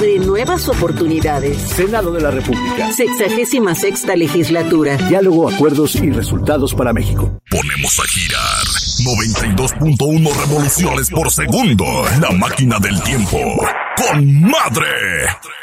abre nuevas oportunidades. Senado de la República. 66ª Legislatura. Diálogo, acuerdos y resultados para México. Ponemos a girar 92.1 revoluciones por segundo. La máquina del tiempo. ¡Con madre!